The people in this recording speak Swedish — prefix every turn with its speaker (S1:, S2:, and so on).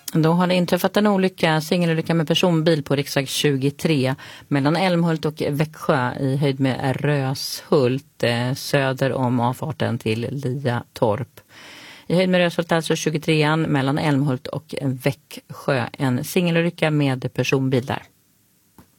S1: Då har det inträffat en singelolycka med personbil på riksväg 23 mellan Älmhult och Växjö i höjd med Röshult söder om avfarten till Liatorp. I höjd med Röshult alltså 23an mellan Älmhult och Växjö. En singelolycka med personbil där.